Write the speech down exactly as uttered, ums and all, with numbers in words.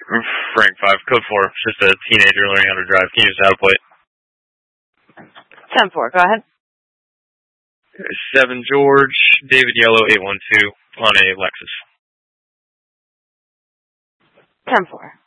Frank five, code four. Just a teenager learning how to drive. Can you use how to plate? ten four, go ahead. seven George, David Yellow, eight one two on a Lexus. ten four.